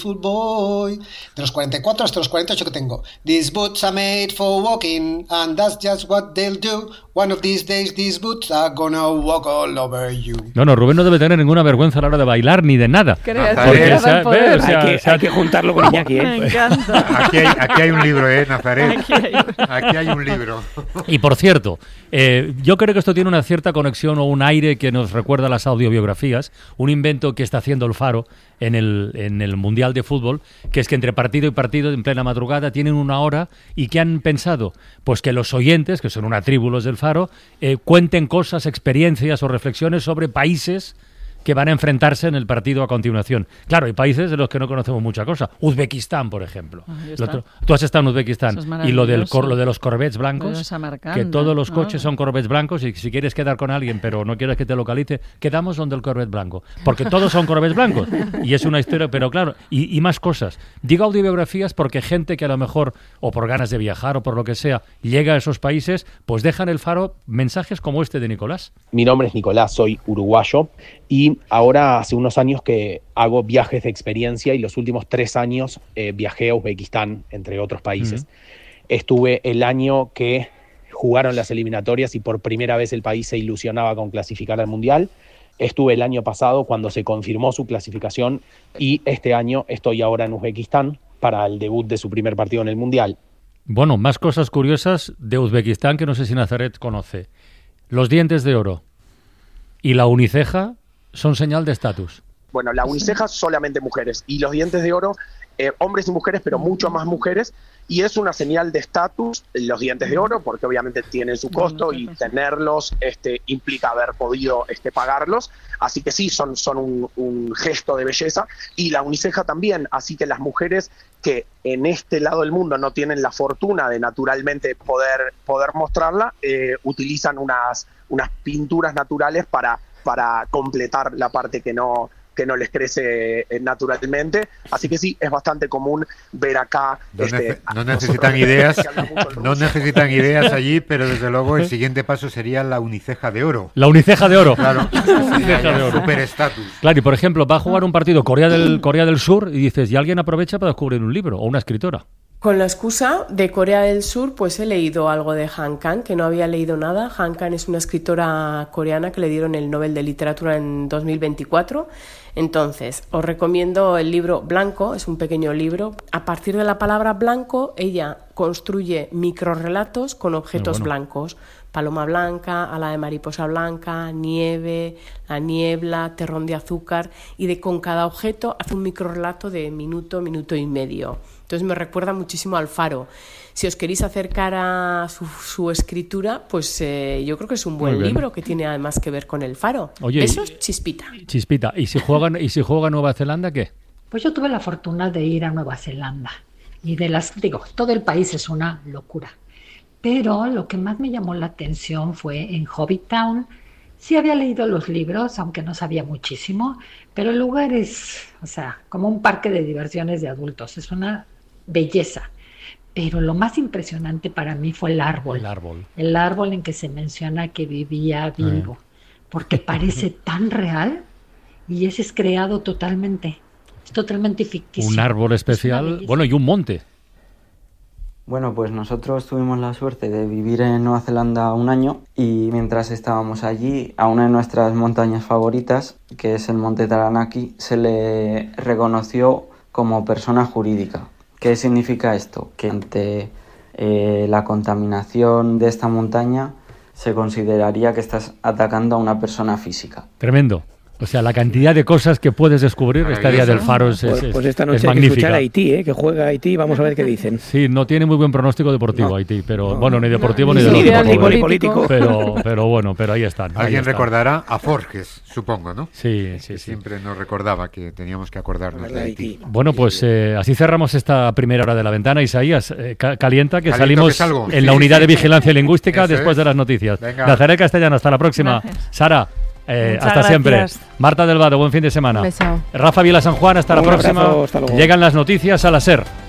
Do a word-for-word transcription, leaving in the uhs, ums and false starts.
Boy, de los cuarenta y cuatro hasta los cuarenta y ocho que tengo. These boots are made for walking, and that's just what they'll do. One of these days these boots are gonna walk all over you. No, no, Rubén no debe tener ninguna vergüenza a la hora de bailar ni de nada. Creatividad Porque, al o sea, poder. ve, o sea, hay, que, o sea, hay que juntarlo con Iñaki, ¿eh? Me encanta. Aquí hay, aquí hay un libro, ¿eh, Nazaret? Aquí hay- Aquí hay un libro. Y por cierto, eh, yo creo que esto tiene una cierta conexión o un aire que nos recuerda a las audiobiografías, un invento que está haciendo el Faro en el, en el Mundial de Fútbol, que es que entre partido y partido, en plena madrugada, tienen una hora y que han pensado, pues que los oyentes, que son una tribu los del Faro, eh, cuenten cosas, experiencias o reflexiones sobre países que van a enfrentarse en el partido a continuación. Claro, hay países de los que no conocemos mucha cosa. Uzbekistán, por ejemplo. Ahí Lo está. otro- tú has estado en Uzbekistán. Eso es Y lo, del, maravilloso. cor- lo de los Corvettes blancos, Lo de Samarcanda, que todos los ¿no? coches son Corvettes blancos y si quieres quedar con alguien pero no quieres que te localice, quedamos donde el Corvette blanco. Porque todos son Corvettes blancos. Y es una historia, pero claro, y, y más cosas. Digo audiobiografías porque gente que a lo mejor, o por ganas de viajar o por lo que sea, llega a esos países, pues dejan el Faro mensajes como este de Nicolás. Mi nombre es Nicolás, soy uruguayo y ahora hace unos años que hago viajes de experiencia y los últimos tres años eh, viajé a Uzbekistán, entre otros países. Ujú. Estuve el año que jugaron las eliminatorias y por primera vez el país se ilusionaba con clasificar al Mundial. Estuve el año pasado cuando se confirmó su clasificación y este año estoy ahora en Uzbekistán para el debut de su primer partido en el Mundial. Bueno, más cosas curiosas de Uzbekistán que no sé si Nazaret conoce. Los dientes de oro y la uniceja son señal de estatus. Bueno, la uniceja solamente mujeres y los dientes de oro, eh, hombres y mujeres, pero mucho más mujeres, y es una señal de estatus los dientes de oro, porque obviamente tienen su costo y tenerlos este, implica haber podido este, pagarlos, así que sí, son, son un, un gesto de belleza, y la uniceja también, así que las mujeres que en este lado del mundo no tienen la fortuna de naturalmente poder, poder mostrarla, eh, utilizan unas, unas pinturas naturales para para completar la parte que no que no les crece eh, naturalmente, así que sí, es bastante común ver acá. No, este, nece- no nosotros necesitan que ideas, habla mucho el no ruso. necesitan ideas allí, pero desde luego el siguiente paso sería la uniceja de oro. La uniceja de oro. Claro, Uniceja de oro. super estatus. Claro, y por ejemplo, va a jugar un partido Corea del, Corea del Sur y dices, y alguien aprovecha para descubrir un libro o una escritora. Con la excusa de Corea del Sur, pues he leído algo de Han Kang, que no había leído nada. Han Kang es una escritora coreana que le dieron el Nobel de Literatura en dos mil veinticuatro. Entonces, os recomiendo el libro Blanco, es un pequeño libro. A partir de la palabra blanco, ella construye microrrelatos con objetos Muy bueno. blancos. Paloma blanca, ala de mariposa blanca, nieve, la niebla, terrón de azúcar, y de con cada objeto hace un microrrelato de minuto, minuto y medio. Entonces me recuerda muchísimo al Faro. Si os queréis acercar a su, su escritura, pues eh, yo creo que es un buen Muy bien. libro que tiene además que ver con el Faro. Oye, Eso y- es chispita. Chispita, ¿y si juegan y si juega Nueva Zelanda qué? Pues yo tuve la fortuna de ir a Nueva Zelanda y de las, digo, todo el país es una locura. Pero lo que más me llamó la atención fue en Hobbit Town. Sí había leído los libros, aunque no sabía muchísimo, pero el lugar es, o sea, como un parque de diversiones de adultos. Es una belleza. Pero lo más impresionante para mí fue el árbol. El árbol. El árbol en que se menciona que vivía Bilbo. Porque parece tan real y ese es creado totalmente. Es totalmente ficticio. Un árbol Es una especial, belleza. bueno, y un monte. Bueno, pues nosotros tuvimos la suerte de vivir en Nueva Zelanda un año y mientras estábamos allí, a una de nuestras montañas favoritas, que es el Monte Taranaki, se le reconoció como persona jurídica. ¿Qué significa esto? Que ante eh, la contaminación de esta montaña se consideraría que estás atacando a una persona física. Tremendo. O sea, la cantidad de cosas que puedes descubrir esta día del Faro es, es, Pues, pues esta noche es hay que magnífica. escuchar a Haití, ¿eh? Que juega Haití, vamos a ver qué dicen. Sí, no tiene muy buen pronóstico deportivo No. Haití, pero No. bueno, ni deportivo No, ni, ni de ideal, otro ni tipo, ¿eh? político. Pero, pero bueno, pero ahí están. ahí Alguien están. recordará a Forges, supongo, ¿no? Sí, sí, Que sí. siempre nos recordaba que teníamos que acordarnos de De Haití. Haití. Bueno, pues eh, así cerramos esta primera hora de la ventana. Isaías, eh, ca- calienta que Caliento salimos que salgo. en Sí, la unidad sí. de vigilancia lingüística Eso después es. de las noticias. Venga. Nazaret Castellano, hasta la próxima. Gracias. Sara, eh, Muchas hasta siempre. gracias. Marta del Vado, buen fin de semana. Beso. Rafa Vila San Juan, hasta la Un próxima. abrazo, hasta luego. Llegan las noticias a la SER.